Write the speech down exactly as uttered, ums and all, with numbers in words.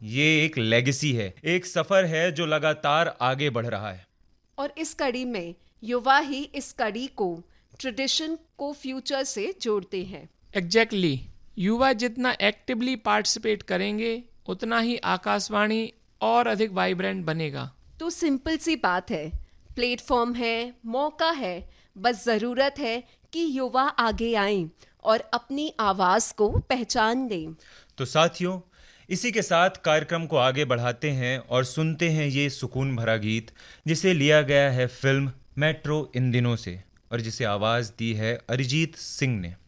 ये एक लेगेसी है, एक सफर है जो लगातार आगे बढ़ रहा है। और इस कड़ी में युवा ही इस कड़ी को, ट्रेडिशन को फ्यूचर से जोड़ते हैं। Exactly exactly. युवा जितना एक्टिवली पार्टिसिपेट करेंगे उतना ही आकाशवाणी और अधिक वाइब्रेंट बनेगा। तो सिंपल सी बात है, प्लेटफॉर्म है, मौका है, बस ज़रूरत है कि युवा आगे आएं और अपनी आवाज़ को पहचान दें। तो साथियों, इसी के साथ कार्यक्रम को आगे बढ़ाते हैं और सुनते हैं ये सुकून भरा गीत जिसे लिया गया है फिल्म मेट्रो इन दिनों से और जिसे आवाज़ दी है अरिजीत सिंह ने।